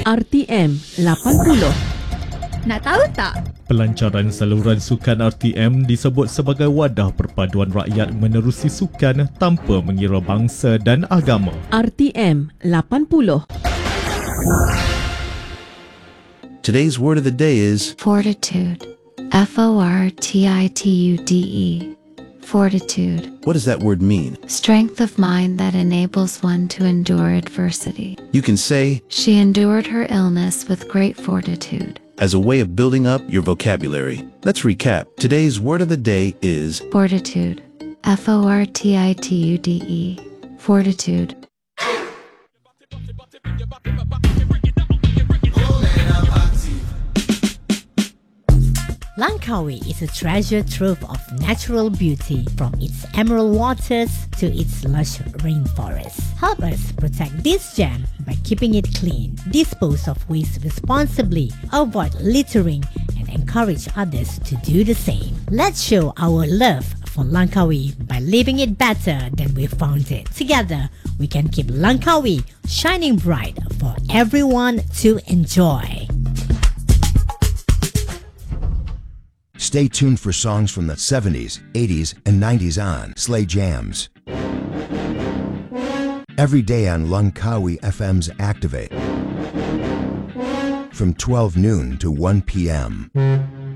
RTM 80. Nak tahu tak? Pelancaran saluran sukan RTM disebut sebagai wadah perpaduan rakyat menerusi sukan tanpa mengira bangsa dan agama. RTM 80. Today's word of the day is Fortitude. Fortitude. Fortitude. what does that word mean? Strength of mind that enables one to endure adversity. You can say She endured her illness with great fortitude. as a way of building up your vocabulary. Let's recap. Today's word of the day is Fortitude. Fortitude. Fortitude. Langkawi is a treasure trove of natural beauty, from its emerald waters to its lush rainforests. Help us protect this gem by keeping it clean, dispose of waste responsibly, avoid littering, and encourage others to do the same. Let's show our love for Langkawi by leaving it better than we found it. Together, we can keep Langkawi shining bright for everyone to enjoy. Stay tuned for songs from the 70s, 80s, and 90s on Slay Jams. Every day on Langkawi FM's Activate from 12 noon to 1 p.m.